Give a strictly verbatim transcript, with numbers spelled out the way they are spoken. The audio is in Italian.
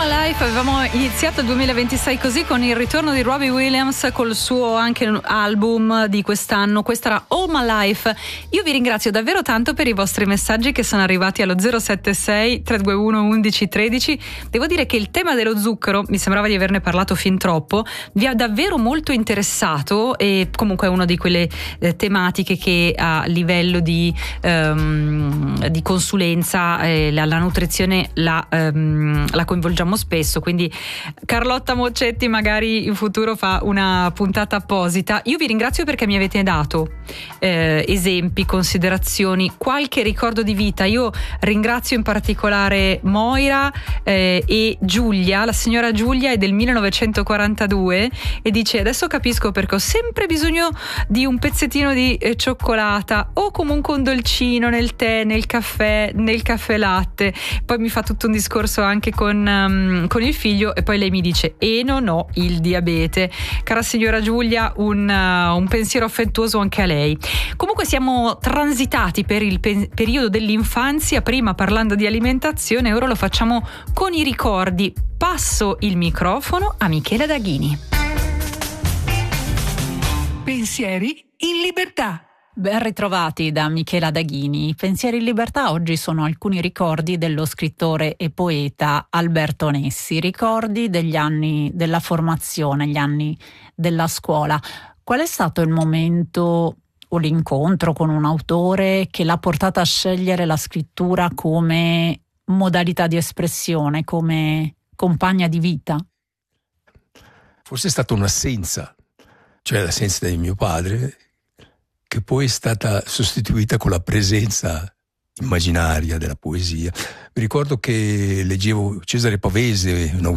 My Life, avevamo iniziato il duemilaventisei così, con il ritorno di Robbie Williams col suo anche album di quest'anno. Questa era All My Life. Io vi ringrazio davvero tanto per i vostri messaggi che sono arrivati allo zero sette sei tre due uno undici tredici. Devo dire che il tema dello zucchero, mi sembrava di averne parlato fin troppo, vi ha davvero molto interessato, e comunque è una di quelle eh, tematiche che a livello di, ehm, di consulenza eh, la, la nutrizione la, ehm, la coinvolgiamo spesso, quindi Carlotta Moccetti magari in futuro fa una puntata apposita. Io vi ringrazio perché mi avete dato eh, esempi, considerazioni, qualche ricordo di vita. Io ringrazio in particolare Moira eh, e Giulia. La signora Giulia è del millenovecentoquarantadue e dice: adesso capisco perché ho sempre bisogno di un pezzettino di eh, cioccolata o comunque un dolcino nel tè, nel caffè, nel caffè latte. Poi mi fa tutto un discorso anche con, um, con il figlio, e poi lei mi dice: e non ho il diabete. Cara signora Giulia, un, uh, un pensiero affettuoso anche a lei. Comunque siamo transitati per il pe- periodo dell'infanzia, prima parlando di alimentazione, ora lo facciamo con i ricordi. Passo il microfono a Michela Daghini. Pensieri in libertà. Ben ritrovati da Michela Daghini. Pensieri in libertà oggi sono alcuni ricordi dello scrittore e poeta Alberto Nessi, ricordi degli anni della formazione, gli anni della scuola. Qual è stato il momento o l'incontro con un autore che l'ha portata a scegliere la scrittura come modalità di espressione, come compagna di vita? Forse è stata un'assenza, cioè l'assenza di mio padre, che poi è stata sostituita con la presenza immaginaria della poesia. Mi ricordo che leggevo Cesare Pavese, un